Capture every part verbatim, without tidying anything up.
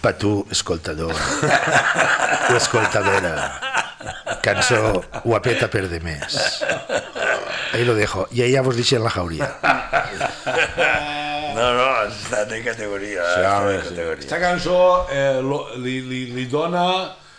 Pa tu, escoltador o escoltadora, cançó guapeta per de més. Ahí lo dejo. I ahí ja vos deixen la jauria. No, no, està de categoria. Sí, està home, de sí. categoria. Esta cançó eh, lo, li, li, li dona...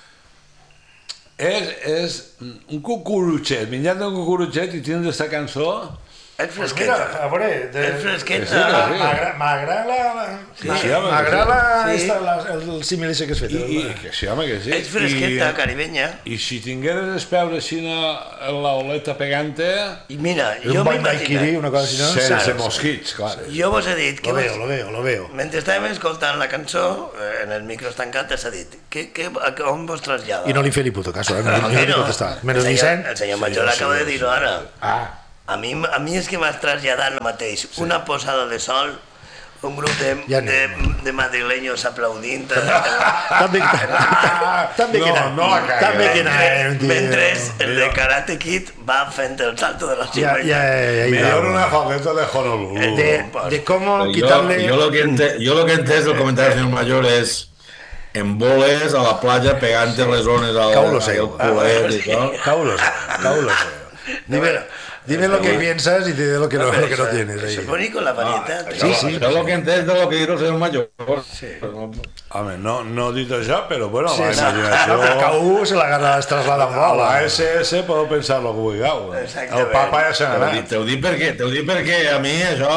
És, és un cucurutxet, menjant un cucurutxet i tens aquesta cançó... És fresqueta. Mira, a veure, de... És fresqueta. Sí, sí, sí. M'agrada Sí, sí, home, m'agrada sí. esta- la- el el símil ese que has fet. I, i, que sí, home, que sí. És fresqueta, I, caribenya. I si tingueres els peus així en la oleta pegante, I mira, És jo un m'he bany daiquiri, imaginat... una cosa així, no? sense Claro. mosquits, clar. Jo vos he dit que... Lo veo, vos- lo veo, lo veo. Mentre estàvem escoltant la cançó, eh, en el micro tancat, s'ha dit que, que, a on vos trasllada? I no li fe ni puto caso, eh? No, ¿Por no, qué no, no? contestar. Menos el ni senyor, cent. el senyor Major Sí, acaba sí, de dir-ho ara. Ah, A mi, a mi és que m'has traslladat el mateix. Sí. Una posada de sol, un grup de, Ja de, anem. de madrileños aplaudint. també, també que No, no, no la cagues. també que no, mentre, mentre el de Mira. Karate Kid va fent el salto de la Ja, cigüeña. ja, ja, Me ja, dieron una fogueta de Honolulu. de, de cómo Yo, quitarle... yo lo que ente- yo lo que entès del comentario del señor Mayor es en boles a la playa pegante les zones al, Cau lo al sé. culet y tal. Caulos, caulos. Dime, dime lo que piensas y te diré lo que no, lo que no tienes Se ahí. pone con la varietat. sí, sí. Això és el que entès de lo que diu el senyor Mayor. Sí. Home, no, no he dit això, però bueno, Sí, la sí. No, imaginació... pero cada uno se la agarra, es traslada en A la bola. S S podeu pensar el que vulgueu. El Exactament. papa ja se n'ha T'ho anat. dic, t'ho dic perquè, t'ho dic perquè a mi això...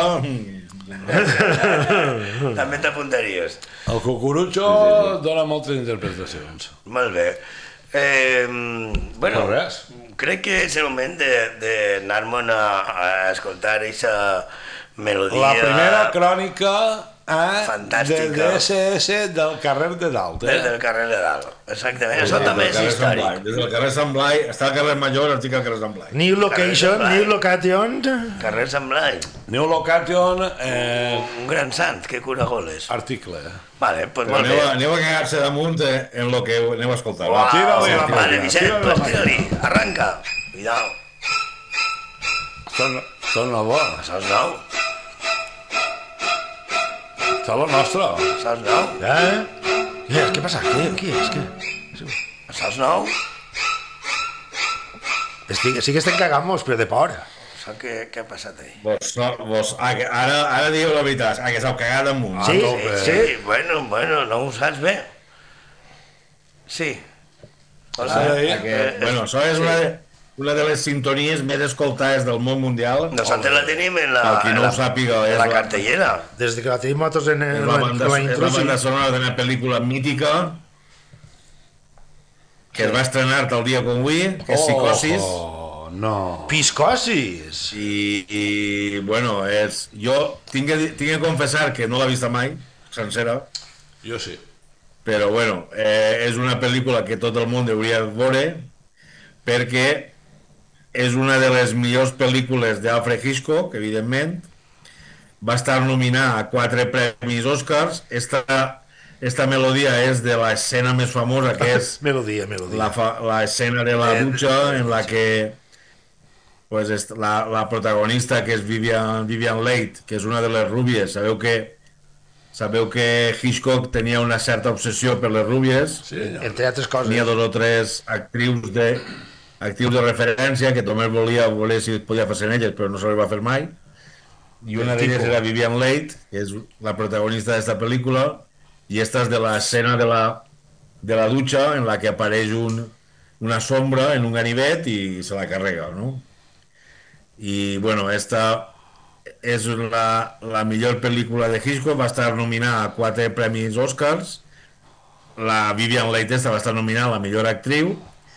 També t'apuntaries. El cucurutxo dona moltes interpretacions. Molt bé. Eh, bueno, No res. crec que és el moment d'anar-me'n a, a escoltar aquesta melodia. La primera crònica eh, Fantàstica. de D S S del carrer de dalt. Des Eh? del carrer de dalt. Exactament, això també és Des del carrer Sant Blai. històric. Des del carrer Sant Blai, està al carrer Major, estic al carrer Sant Blai. New location, new location. Carrer Sant Blai, New Location, eh, un gran sant que cura goles. article. Vale, pues Però molt aneu, a- bé. aneu a cagar-se damunt eh, en lo que aneu a escoltar. Uau, Va. tira-li la vale, màquina, Vicent, tira-li la pues màquina. tira-li, arranca. Cuidao, Són, són la bona. saps nou? Són la nostra. Saps nou? ¿Eh? ¿Qué, ¿Qué pasa? ¿Qué, qué es? ¿Qué? Saps nou? Estic, sí que estem cagant-nos, però de por. Saps què, què ha passat ahí? Vos, no, vos, ah, que ara, ara dieu la veritat, ah, que s'heu cagat damunt. Sí, tope. Sí, sí, bueno, bueno, no ho saps bé. Sí. Hola. Sí, ahí. Ah, que, Eh, bueno, això és sí. una, de, una de les sintonies més escoltades del món mundial. Nosaltres la tenim en la, Per qui no en la, ho sàpiga, en és la la- cartellera. Desde que la tenim nosaltres en, És en, la la, banda, en la és la intro, banda sí. sonora d'una pel·lícula mítica que es va estrenar el dia com avui, que és Psicosis. Oh, no. Piscosis. I, i bueno, és, jo tinc que, dir- tinc que confessar que no l'he vista mai, sencera, Jo sí. però bueno, eh, és una pel·lícula que tot el món hauria de veure perquè és una de les millors pel·lícules d'Alfred Hitchcock, evidentment. Va estar nominada a quatre premis Oscars. Esta, esta melodia és de l'escena més famosa, que és Melodia, melodia. la, fa, la escena de la dutxa en la que pues, est- la, la protagonista, que és Vivian, Vivian Leigh, que és una de les rúbies. Sabeu que sabeu que Hitchcock tenia una certa obsessió per les rúbies. Sí, senyor. Entre altres coses. N'hi ha dos o tres actrius de, actrius de referència que només volia voler si podia fer en elles, però no se les va fer mai. I una d'elles era Vivian Leigh, que és la protagonista d'esta pel·lícula, i esta és de l'escena de la, de la dutxa en la que apareix un, una sombra en un ganivet i se la carrega, no? I, bueno, esta és la, la millor pel·lícula de Hitchcock, va estar nominada a quatre premis Oscars. La Vivian Leigh esta va estar nominada a la millor actriu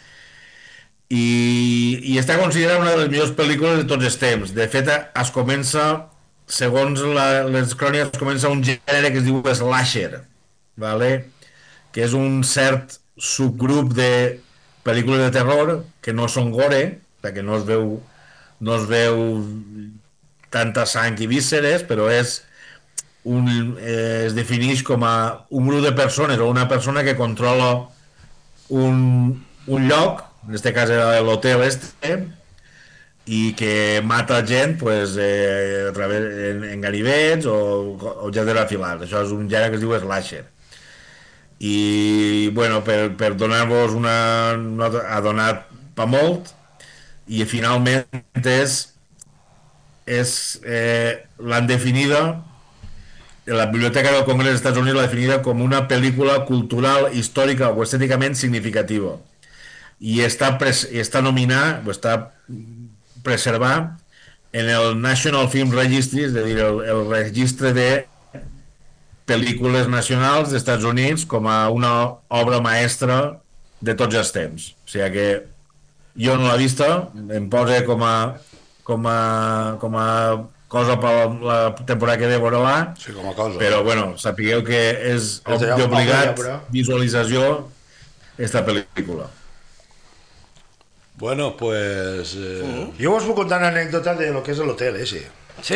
i, i està considerada una de les millors pel·lícules de tots els temps. De fet, es comença, segons la, les cròniques, es comença un gènere que es diu slasher, vale? Que és un cert subgrup de pel·lícules de terror que no són gore, perquè no es veu, no es veu tanta sang i vísceres, però és un, eh, es defineix com a un grup de persones o una persona que controla un, un lloc, en este cas era l'hotel este, i que mata gent pues, eh, a través, en, en ganivets o objectes afilats. Això és un gènere que es diu slasher. i bueno, per, per donar-vos una nota, ha donat pa molt, i finalment és, és eh, l'han definida, la Biblioteca del Congrés dels Estats Units l'ha definida com una pel·lícula cultural, històrica o estèticament significativa, i està, pres, està nominat o està preservat en el National Film Registry, és a dir, el, el registre de pel·lícules nacionals dels Estats Units com a una obra maestra de tots els temps. O sigui que jo no l'he vista, em posa com a, com a, com a cosa per la temporada que ve veure-la, Sí, com a cosa. però bueno, sapigueu que és d'obligat visualització esta pel·lícula. Bueno, pues... Eh... Jo us puc contar una anècdota de lo que és l'hotel ese. Sí.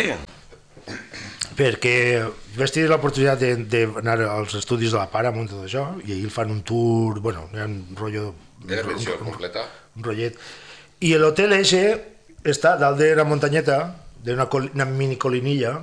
Perquè vaig tenir l'oportunitat d'anar als estudis de la Paramount i tot això, i ahir fan un tour, bueno, hi ha un rotllo... De la pensió un, completa. Un rotllet. I l'hotel ese està dalt d'una muntanyeta, d'una una mini colinilla,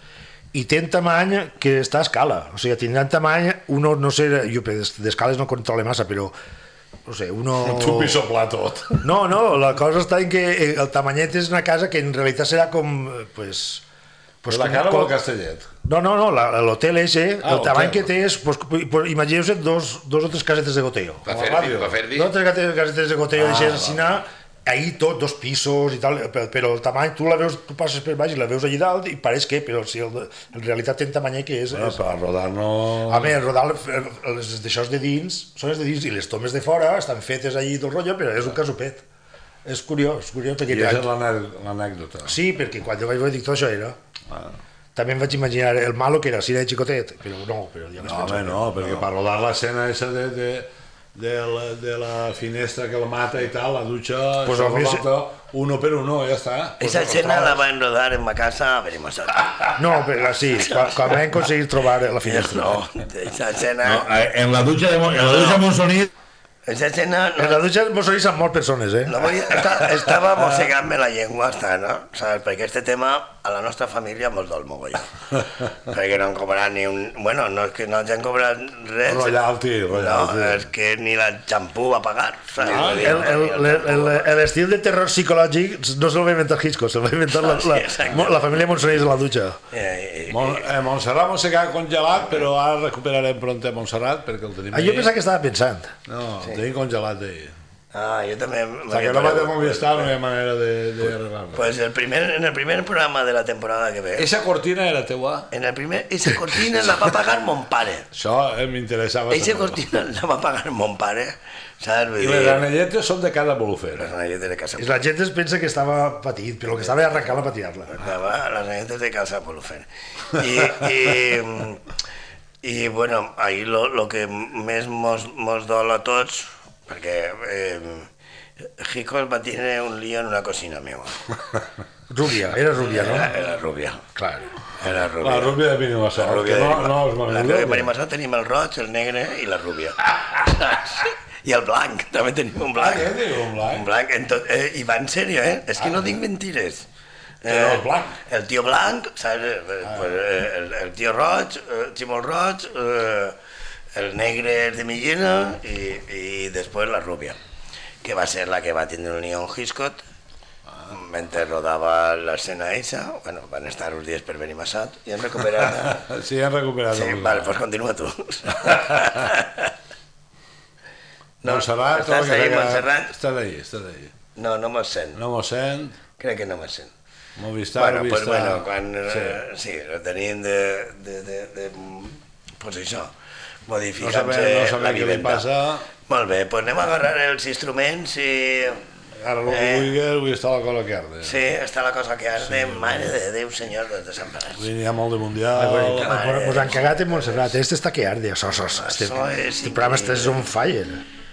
i té un tamany que està a escala. O sigui, tindrà un tamany, uno, no sé, jo d'escales no controle massa, però no sé, uno... Tu pisoplar tot. No, no, la cosa està en que el tamanyet és una casa que en realitat serà com, pues... pues la cara o el Castellet? No, no, no, l'hotel ese, ah, el tamany que té és, pues, pues, imagineu-se dos, dos o tres casetes de goteo. Va fer-hi, va fer-hi. Dos o tres casetes de goteo, ah, deixes així anar, ahí tot, dos pisos i tal, però el tamany, tu la veus, tu passes per baix i la veus allà dalt i pareix que, però si el, en realitat té un tamany que és... Bueno, és... per rodar no... A més, rodar les d'això de dins, són les de dins i les tomes de fora estan fetes allí tot rotllo, però és un casopet. És curiós, és curiós perquè... I és l'anècdota. Sí, perquè quan jo vaig veure dic tot això era... Ah. També em vaig imaginar el malo que era si era xicotet, però no, però ja No, home, no, perquè per rodar l'escena esa de, de, de, la, de la finestra que la mata i tal, la dutxa, Pues això a mi falta uno per uno, ja està. Esa escena la van rodar en ma casa a Benimassot. No, però sí, quan, quan vam aconseguir trobar la finestra. No, esa escena... No, en la dutxa de, en la dutxa de Montsonit Esa escena... En la dutxa de Montsonit són molt persones, eh? No vull, esta, estava mossegant-me la llengua hasta, no? Saps? Perquè este tema a la nostra família mos dol mogollon. Perquè no han cobrat ni un... Bueno, no és que no ens han cobrat res. Royalty, royalty. No, és que ni la xampú va pagar. Saps? Ah, El- el- el- el- L'estil de terror psicològic no se'l va inventar Hitchcock, se'l va inventar la, la, la, la família Montsonit a la dutxa. Eh, eh, Mon, eh, Montserrat mos queda congelat, però ara recuperarem pront a Montserrat perquè el tenim Ah, jo ahí. pensava que estava pensant. No, el tenim congelat d'ahir. Ah, jo també... Hasta que no va de Movistar no hi ha manera de, de arreglar-lo. Pues el primer, en el primer programa de la temporada que ve, Esa cortina era teua? en el primer, esa cortina la va pagar mon pare. Això eh, m'interessava. Esa saber-ho. cortina la va pagar mon pare, saps? Vull I dir, les anelletes són de cada bolufera. les anelletes de casa. I la gent es pensa que estava patit, però el que estava era arrencar-la per tirar-la. Estava las anelletes de casa Polufer. Y, y, y bueno, ahí lo, lo que més mos, mos dol a tots, perquè eh, Hitchcock va tenir un lío en una cocina meva. Rúbia, era rúbia, no? Era, era rubia. Clar. Era rubia. La rúbia de Benimassot, La rubia que de no, Benima- no és la menuda. rubia de Benimassot tenim el roig, el negre i la rúbia. I el blanc, també tenim un blanc. Ah, què diu, un blanc? Un blanc, en tot, eh, i va en sèrio, eh? És que no dic mentires. Però el blanc. El tio blanc, saps? Eh, pues, eh, el, el tio roig, el ximol roig, eh, el negre és de Millena i, i després la rúbia, que va ser la que va tindre un lío amb Hitchcock mentre rodava l'escena esa. Bueno, van estar uns dies per Benimassot i han recuperat. Sí, han recuperat. Sí, el vale, pues continua tu. No, Montserrat, estàs que ahí, deia- Montserrat? Està d'ahí, està d'ahí. No, no me'l sent. No m'ho sent, Crec que no me'l sent. Movistar, Bueno, pues Movistar. bueno, quan Sí. eh, sí, lo tenim de, de, de, de pues això, No modificant-se sabem, no sabem la què li vivenda. passa. Molt bé, pues anem a agarrar els instruments i... Ara el que Eh. vulgui, vull estar a la cosa que arde. Sí, està la cosa que arde, sí, mare de Déu, senyor dels desemparats. Avui n'hi ha molt de mundial. Bueno, pues han cagat en Montserrat. Este està que arde, això, això, este, Això és este programa este és un fire.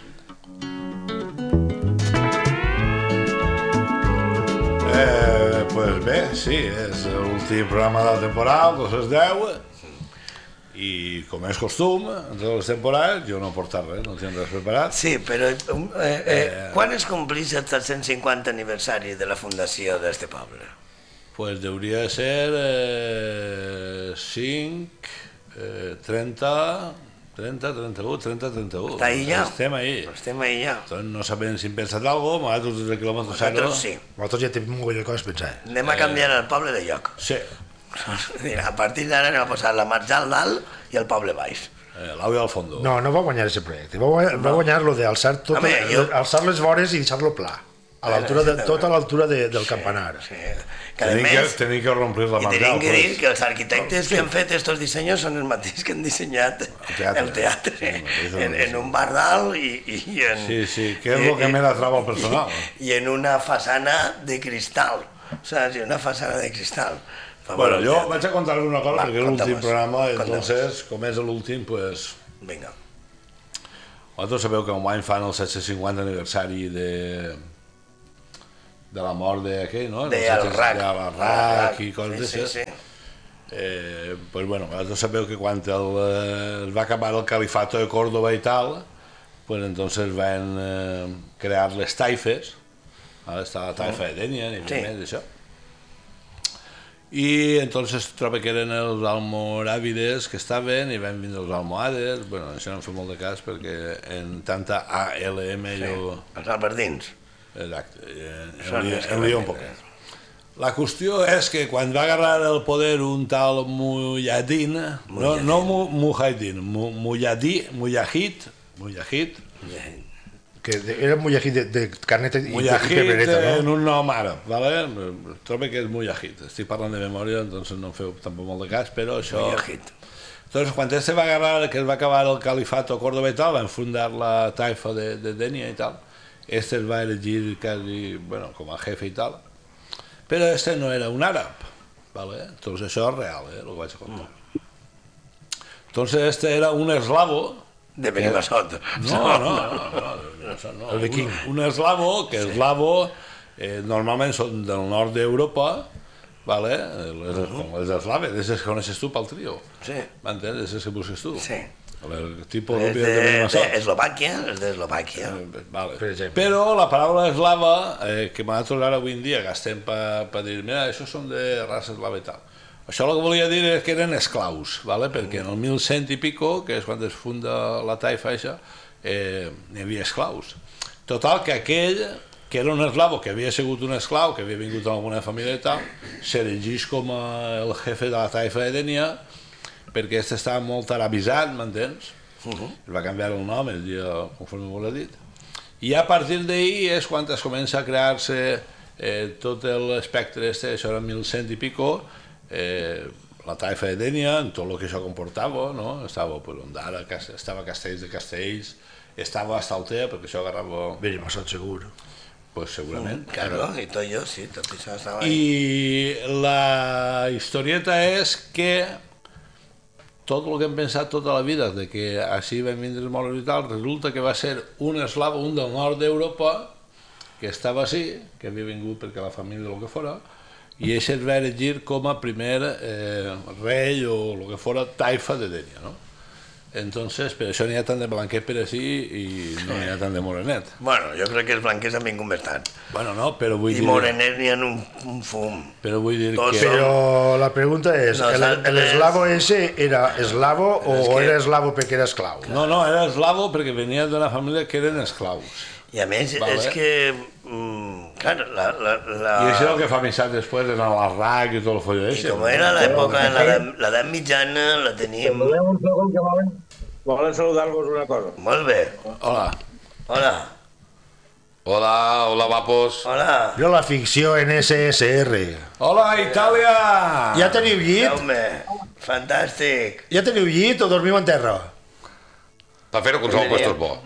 Eh, pues bé, sí, és l'últim programa de la temporada, dos es deu, i com és costum, entre les temporades, jo no he portat res, no tinc res preparat. Sí, però eh, eh, quan es complís el tres cents cinquanta aniversari de la fundació d'este poble? Pues hauria de ser eh, cinc, eh, trenta, trenta, trenta-u, trenta, trenta-u. Està ahí ja. Estem ahí. Estem ahí ja. Entonces no sabem si hem pensat alguna cosa, nosaltres des de quilòmetre zero... Nosaltres sí. Nosaltres ja tenim un mogolló de coses a pensar. Anem a canviar el poble de lloc. Sí. Mira, a partir d'ara anem a posar la Marjal dalt i el poble baix. Eh, L'Audio al fondo. No, no va guanyar aquest projecte. Va guanyar, va guanyar lo d'alçar tot, Home, jo- alçar les vores i deixar-lo pla. A l'altura de, tot a l'altura de, del campanar. Sí. Que a Tenim que, més, tenim que romplir la i Marjal. tenim que dir pues. que els arquitectes que han fet estos dissenys són els mateixos que han dissenyat teatre. el teatre, Sí, mateix, en, en un bardal i, i en... Sí, sí, que és el que més atrapa al personal. I en una façana de cristal, saps? I una façana de cristal. Fa Bueno, molt jo teatre. vaig a contar-vos una cosa, Va, perquè és l'últim conta'm-nos, programa, conta'm-nos. entonces, com és l'últim, pues... Vinga. Vosaltres sabeu que enguany fan el set-cents cinquanta aniversari de... de la mort d'aquell, no? De El el RAC. De la RAC i coses sí, d'aixes. sí, sí. Eh, pues bueno, vosaltres sabeu que quan el, eh, es va acabar el califato de Córdoba i tal, pues entonces van eh, crear les taifes, ¿vale? Està la taifa de Denia, ni Sí. més d'això. I entonces trobo que eren els almoràvides que estaven i van vindre els almohades, bueno, això no em fa molt de cas perquè en tanta A L M sí. jo... Els alberdins. Exacte, eh, Són em, els que em van lio un vindre. poc. La qüestió és que quan va agarrar el poder un tal Mujahidin, no, no Mu- Mujahidin, Mu- Mujahidi, Mujahid, Mujahid, Que de- era mujahid de, de carnet i, i Mujahid pebreta, en no? un nom àrab, ¿vale? Trobo que és Mujahid, estic parlant de memòria, entonces no em feu tampoc molt de cas, però això... Mujahid. Entonces, quan este va agarrar, que es va acabar el califato a Córdoba i tal, van fundar la taifa de, de Denia i tal, este es va elegir quasi, bueno, com a jefe i tal, però este no era un àrab, ¿vale? Entonces això és real, eh, el que vaig a contar. Entonces este era un eslavo. De Benimassot. No, no, no, no, no, això no. El viking. Un, un eslavo, que eslavo eh, normalment són del nord d'Europa, vale? Les, com les eslaves, és que coneixes tu pel trio. Sí, M'entens? És que busques tu. sí. El tipus És de, de, de Benimassot. d'Eslovàquia, és d'Eslovàquia. Vale. Per exemple. Però la paraula eslava, eh, que nosaltres ara avui en dia gastem per pa dir, mira, això són de raça eslava i tal. Això el que volia dir és que eren esclaus, vale? Perquè en el mil cent i pico, que és quan es funda la taifa això, eh, hi havia esclaus. Total, que aquell, que era un eslavo, que havia sigut un esclau, que havia vingut en alguna família i tal, s'erigís com a el jefe de la taifa de Denia, perquè este estava molt arabitzat, m'entens? Uh-huh. Es va canviar el nom el dia conforme vos l'he dit. I a partir d'ahir és quan es comença a crear-se eh, tot l'espectre este, això era mil cent i pico, eh, la taifa de Denia, en tot el que això comportava, no? Estava per Ondara, estava a Castells de Castells, estava a Estaltea, perquè això agarrava, Benimassot segur. pues segurament. Claro, i tot jo, sí, tot això estava ahí. I la historieta és que tot el que hem pensat tota la vida, de que així van vindre els moros i tal, resulta que va ser un eslavo, un del nord d'Europa, que estava així, que havia vingut perquè la família o el que fora, i ell es va elegir com a primer eh, rei o el que fora taifa de Denia, no? Entonces, per això n'hi ha tant de blanquet per així i no n'hi ha tant de morenet. Bueno, jo crec que els blanquers han vingut més tard. Bueno, no, però vull I dir... morenets n'hi ha un, un fum. Però vull dir Tots que... són- Però la pregunta és, el, Nosaltres- el eslavo ese era eslavo o És que- era eslavo perquè era esclau? No, no, era eslavo perquè venia d'una família que eren esclaus. I a més, Vale. és que... Mm, clar, la... la, la... I això és el que fa pensar després en el RAC i tot el folló I ese. com era l'època, en l'edat l'edat mitjana, la teníem... Perdoneu un segon que volen, volen saludar-vos una cosa. Molt bé. Hola. Hola. Hola, hola, guapos. Hola. Jo la ficció en S S R. Hola, Itàlia! Ja teniu llit? Jaume, fantàstic. Ja teniu llit o dormiu en terra? Per fer-ho con Saúl Puesto és bo.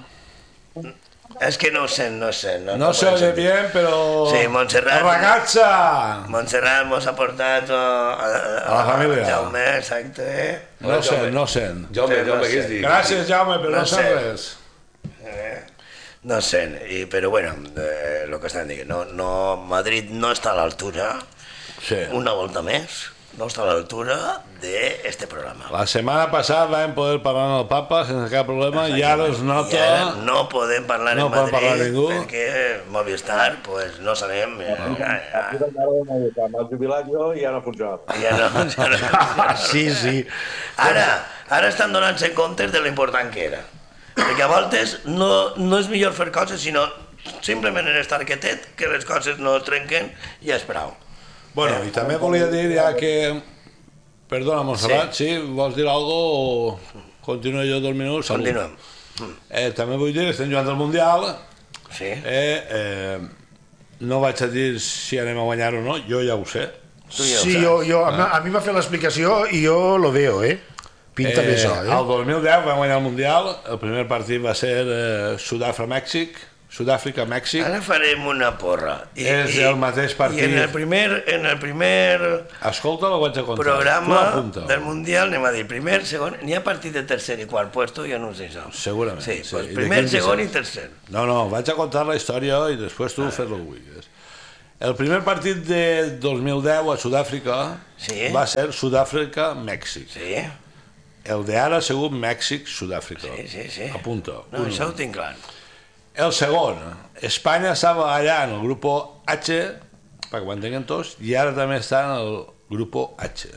És que no ho sent, no ho sent. No, No se puedo oye sentir. bien, pero... Sí, Montserrat. ¡Ragazza! Montserrat mos ha portat a, a, A la família. Jaume, exacte. No sent, no sent. Jaume, Sí, no Jaume, sé. què es diu? Gràcies, Jaume, però No no sent sé. res. Eh? No sent, I, però bueno, eh, el que estan dient, no, no, Madrid no està a l'altura, Sí. una volta més, no està a l'altura d'este programa. La setmana passada vam poder parlar amb el papa sense cap problema i ara es nota... I ara no podem parlar No en pot Madrid parlar ningú. perquè Movistar, pues, no sabem... Eh, ja, ja, M'ha jubilat jo i ja no funciona. ja no, ja no. Sí, sí. Ara, ara estan donant-se comptes de l'important que era. Perquè a voltes no, no és millor fer coses, sinó simplement en estar quietet, que les coses no es trenquen i és prou. Bueno, i també volia dir ja que... Perdona, Montserrat, sí, vols dir alguna cosa o continuo jo dos minuts? Continuem. Eh, també vull dir, estem jugant al Mundial. Sí. Eh, eh, no vaig a dir si anem a guanyar o no, jo ja ho sé. Tu ja ho Sí, saps. jo, jo, a, a mi m'ha fet l'explicació i jo lo veo, eh? Pinta bé això, El eh? dos mil deu vam guanyar el Mundial, el primer partit va ser eh, Sud-Àfrica-Mèxic, Sud-Àfrica-Mèxic. Ara farem una porra. I, És i- el mateix partit. I en el primer, en el primer Escolta, ho vaig a contar. programa Tu apunta. del Mundial, anem a dir, primer, segon, n'hi ha partit de tercer i quart puesto, jo no ho sé això. Segurament. Sí, sí. pues I de primer, quinze segon i cents. tercer. No, no, vaig a contar la història i després tu fes el que vulguis. El primer partit de dos mil deu a Sud-àfrica Sí. va ser Sud-àfrica-Mèxic. Sí, El d'ara ha sigut Mèxic-Sud-àfrica. sí, sí. sí. Apunta. No, un. això ho tinc clar. El segon, Espanya estava allà en el grup H, perquè ho entenguin tots, i ara també està en el grup H.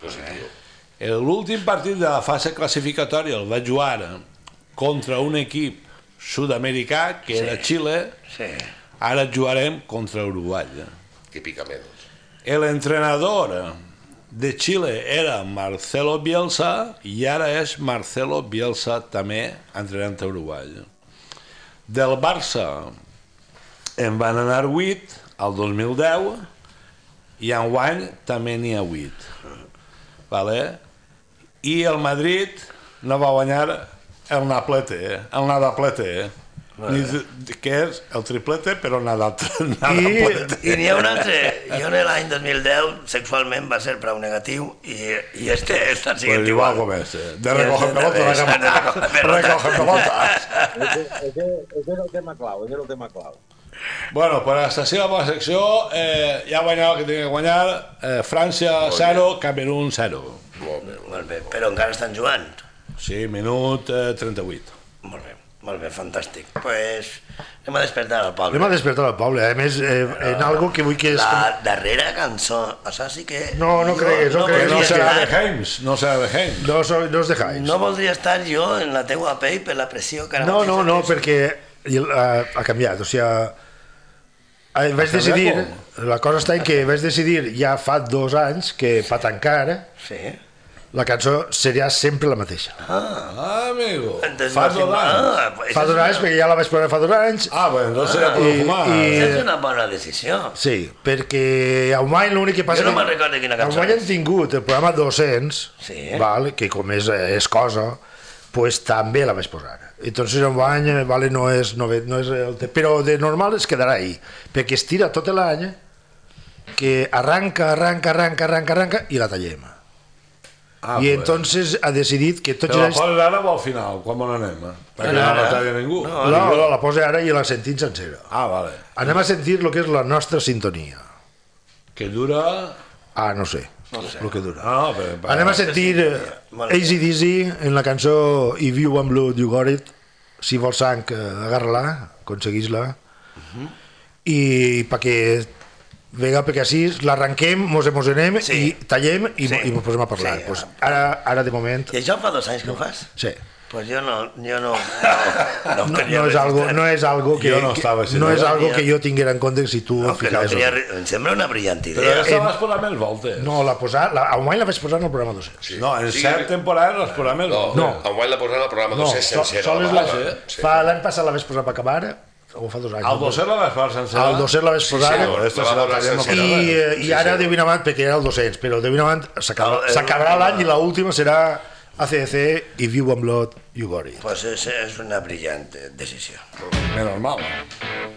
L'últim partit de la fase classificatòria el va jugar contra un equip sud-americà, que era Xile, Sí. ara jugarem contra Uruguai. Que pica menos. L'entrenador de Xile era Marcelo Bielsa i ara és Marcelo Bielsa també entrenant a Uruguai. Del Barça en van anar vuit al dos mil deu i enguany també n'hi ha vuit. Vale? I el Madrid no va guanyar el Naplete, eh? el Nadaplete, eh? Ni, que és el triplete però nada, Nadaplete. I n'hi ha un altre, jo en l'any dos mil deu sexualment va ser prou negatiu i, i este està Pues siguent igual igual. com este, de I recoger este pelotas, també, de recoger pelotas. recoger pelotas. Ese, ese, ese era el tema clau, ese era el tema clau. Bueno, pues hasta així la meva secció, eh, ja ha guanyat el que tenia que guanyar, eh, França zero, Camerún zero. Molt bé. Molt bé, però encara estan jugant. Sí, minut eh, trenta-vuit. Molt bé, molt bé, fantàstic. Doncs pues, anem a despertar el poble. Anem a despertar el poble. A més, eh, en algo que vull que és... La darrera cançó, això sí que... No, no jo cregues, no Que cregues. no voldria serà de estar- Heims, no serà de Heims. No, so- no us dejáis. No voldria estar jo en la teua pell per la pressió que ara No, mateix no, no, sento. perquè i, uh, ha canviat, o sigui, uh, vaig decidir, la cosa està en que vaig decidir ja fa dos anys que per tancar Sí. la cançó seria sempre la mateixa. Ah, amigo, Entonces, fa no, dos anys. Ah, pues Fa esa dos és anys, una- perquè ja la vaig posar fa dos anys, Ah, bueno, no serà per I- fumar. i- Esa és una bona decisió. sí, perquè a Guany l'únic que passa... Jo no que- me'n recordo quina a cançó Guany és. hem tingut el programa dos-cents, Sí. val, que com és, és cosa, pues també la vaig posar. Entonces en Guany vale, no és, no, ve- no és el te... però de normal es quedarà ahí, perquè es tira tot l'any, que arranca, arranca, arranca, arranca, arranca, i la tallem. Ah, I pues. entonces ha decidit que tots Però la els... poses ara o al final, quan on anem? Eh? Perquè no, Ara. no talla ningú. No. No, no, la posa ara i la sentim sencera. Ah, vale. Anem a sentir el que és la nostra sintonia. Que dura... Ah, no sé, No sé. el que dura. Ah, no, però... Anem a sentir eh, Molt bé. Easy Dizzy en la cançó If You Want Blood, You Got It. Si vols sang, eh, agarra-la, aconseguís-la. I perquè vega, perquè així l'arrenquem, mos emocionem Sí. i tallem i, Sí. i mos posem a parlar. Sí, pues ah. ara, ara, de moment, I això fa dos anys que ho fas? sí. Pues jo no, jo no, no, No, tenia no, és algo, registrat. no és algo que, Jo no estava que així, no no és algo tenia- que jo tinguera en compte si tu No, no, que no ficaves. tenia, re- em sembla una brillant Però idea. aquesta en- vas posar més voltes. No, la posar, la, a Guany la vaig posar en el programa dos-cents. No, en Sí. set temporades les posar més No, voltes. no. Enguany la posaran al programa No, dos-cents so, sencera. sol és la la, vegada. Sí. fa l'any passat la vaig posar per acabar, o fa dos anys. Al doset la vas posar sencera? Al doset la vaig posar. sí, Però esta la se va la posar tallem sencera. I, eh, Sí, i ara sí. de ben avant, perquè era el dos-cents, però de ben avant s'acabarà El- el- s'acabarà l'any i l'última serà A C D C, If You Want Blood, You Got It. Pues és, és una brillant decisió. Menos mal.